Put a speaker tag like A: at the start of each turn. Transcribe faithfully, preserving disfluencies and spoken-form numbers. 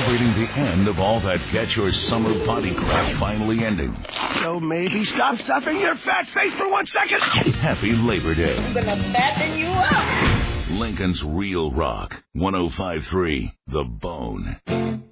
A: celebrating the end of all that Get Your Summer Body crap finally ending.
B: So maybe stop stuffing your fat face for one second.
A: Happy Labor Day.
C: I'm gonna fatten you up.
A: Lincoln's Real Rock, one oh five point three The Bone.